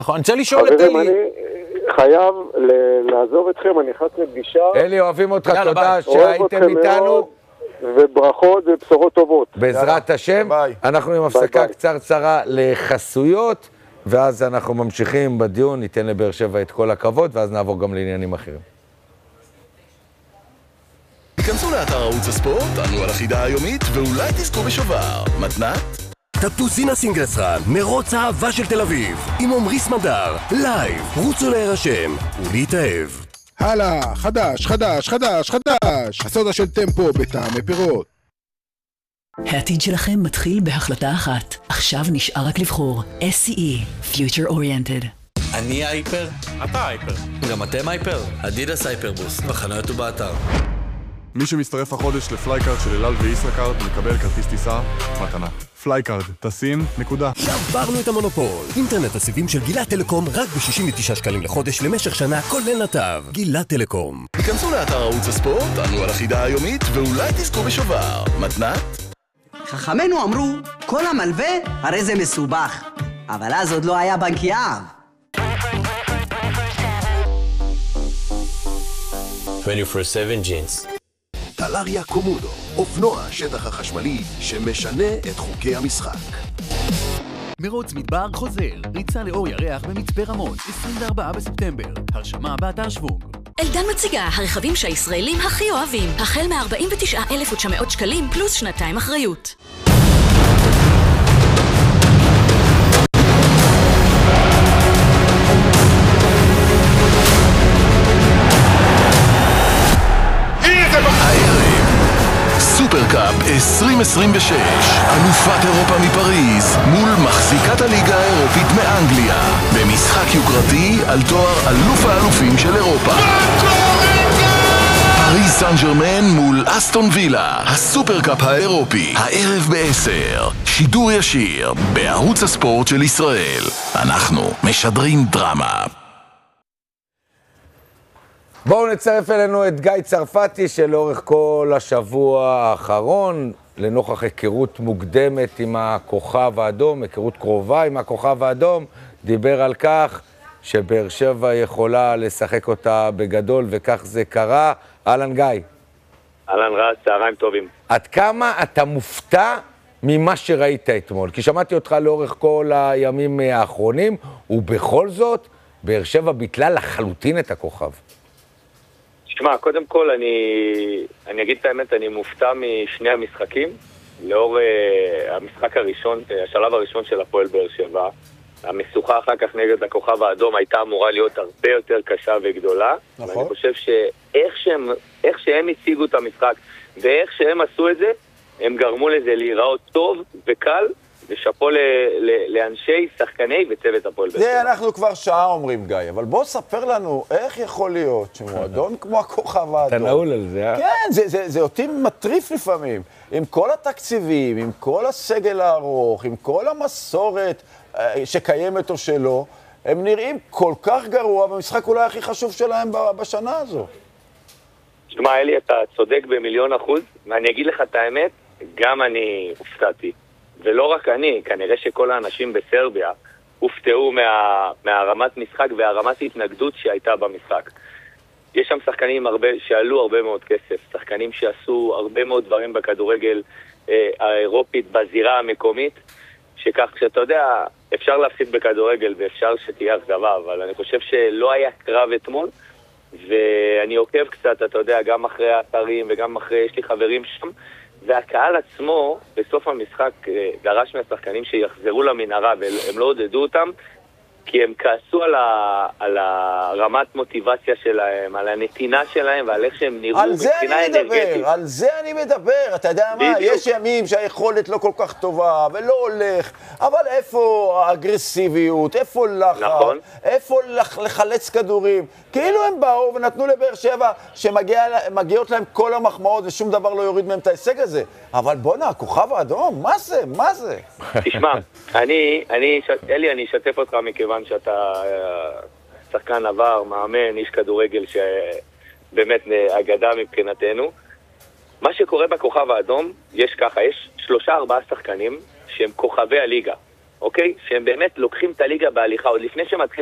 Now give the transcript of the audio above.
נכון, אני רוצה לשאול את חברים, אלי. אני חייב לעזוב אתכם, אני נכנס לפגישה. אלי, אוהבים אותך, יאללה, תודה ביי. שהייתם אוהב אתכם איתנו. מאוד, וברכות ובשורות טובות. בעזרת השם, ביי. אנחנו עם הפסקה ביי. קצרצרה לחסויות, ואז אנחנו ממשיכים בדיון, ניתן לבאר שבע את כל הכבוד, ואז נעבור גם לעניינים אחרים. כנסו לאתר ערוץ הספורט, ענו על החידה היומית, ואולי תזכו בשובר. מתנת? טפטוזינה סינגלסרן, מרוץ האהבה של תל אביב, עם עומרי סמדר, לייב, רוצו להירשם ולהתאהב. הלאה, חדש, הסודה של טמפו בטעמי פירות. העתיד שלכם מתחיל בהחלטה אחת. עכשיו נשאר רק לבחור. SCE, Future Oriented. אני הייפר. אתה הייפר. גם אתם הייפר? אדידס הייפרבוסט, בחנויות ובאתר. מי שמצטרף החודש לפלייקארד של אלעל וישראכארד מקבל כרטיס טיסה מתנה. פלייקארד, טסים, נקודה. שברנו את המונופול. אינטרנט הסיבים של גילת טלקום רק ב-69 שקלים לחודש למשך שנה, כולל נתב. גילת טלקום. כנסו לאתר ערוץ הספורט, ענו על החידה היומית, ואולי תזכו בשובר. מתנת? חכמינו אמרו, כל המלווה הרי זה מסובך. אבל אז עוד לא היה בנק יהב. 24/7 ג'ינס. טלריה קומודו, אופנוע השטח החשמלי שמשנה את חוקי המשחק. מרוץ מדבר חוזר, ריצה לאור ירח במצפה רמון, 24 בספטמבר, הרשמה באתר שוונג. אלדן מציגה הרכבים שהישראלים הכי אוהבים, החל מ-49,900 שקלים פלוס שנתיים אחריות. סופרקאפ 2026, אלופת אירופה מפריז מול מחזיקת הליגה האירופית מאנגליה, במשחק יוקרתי על תואר אלוף האלופים של אירופה. פריז סן ז'רמן מול אסטון וילה, הסופרקאפ האירופי, הערב ב-10, שידור ישיר בערוץ הספורט של ישראל. אנחנו משדרים דרמה. בואו נצרף אלינו את גיא צרפתי, שלאורך כל השבוע האחרון, לנוכח היכרות מוקדמת עם הכוכב האדום, היכרות קרובה עם הכוכב האדום, דיבר על כך שבאר שבע יכולה לשחק אותה בגדול, וכך זה קרה. אהלן גיא. אהלן רז, צהריים טובים. עד כמה אתה מופתע ממה שראית אתמול? כי שמעתי אותך לאורך כל הימים האחרונים, ובכל זאת, באר שבע ביטלה לחלוטין את הכוכב. תשמע, קודם כל אני אגיד את האמת, אני מופתע משני המשחקים, לאור המשחק הראשון, השלב הראשון של הפועל באר שבע. המשוכה אחר כך נגד הכוכב האדום הייתה אמורה להיות הרבה יותר קשה וגדולה. נכון. ואני חושב שאיך שהם הציגו את המשחק ואיך שהם עשו את זה, הם גרמו לזה להיראות טוב וקל, ושפו לאנשי, שחקני וצוות הפועל באר שבע. זה אנחנו כבר שעה אומרים, גיא, אבל בוא ספר לנו איך יכול להיות שמועדון כמו הכוכב האדום. אתה נעול על זה, אה? כן, זה אותי מטריף לפעמים. עם כל התקציבים, עם כל הסגל הארוך, עם כל המסורת שקיימת או שלא, הם נראים כל כך גרוע במשחק אולי הכי חשוב שלהם בשנה הזו. תשמע, אלי, אתה צודק ב1,000,000%, ואני אגיד לך את האמת, גם אני הופתעתי. ולא רק אני, כנראה שכל האנשים בסרביה הופתעו מהרמת משחק והרמת התנגדות שהייתה במשחק. יש שם שחקנים שעלו הרבה מאוד כסף, שחקנים שעשו הרבה מאוד דברים בכדורגל האירופית, בזירה המקומית, שכך שאתה יודע, אפשר להפסיד בכדורגל ואפשר שתהיה אכזבה, אבל אני חושב שלא היה קרב אתמול, ואני עוקב קצת, אתה יודע, גם אחרי האתרים וגם אחרי, יש לי חברים שם, והקהל עצמו, בסוף המשחק, דרש מהשחקנים שיחזרו למנהרה, והם לא עודדו אותם, כי הם כעסו על הרמת מוטיבציה שלהם, על הנתינה שלהם, ועל איך שהם נראו מבחינה אנרגטית. על זה אני מדבר, אתה יודע מה? יש ימים שהיכולת לא כל כך טובה, ולא הולך, אבל איפה האגרסיביות, איפה לחץ, נכון. איפה לחלץ כדורים? כאילו הם באו ונתנו לבאר שבע שמגיעות להם כל המחמאות, ושום דבר לא יוריד מהם את ההישג הזה. אבל בוא'נה, הכוכב האדום, מה זה? מה זה? תשמע, אלי, אני אשתף אותך מכיוון שאתה שחקן עבר, מאמן, איש כדורגל שבאמת אגדה מבחינתנו. מה שקורה בכוכב האדום, יש ככה, יש 3-4 שחקנים שהם כוכבי הליגה. אוקיי? שהם באמת לוקחים את הליגה בהליכה, עוד לפני שמתחיל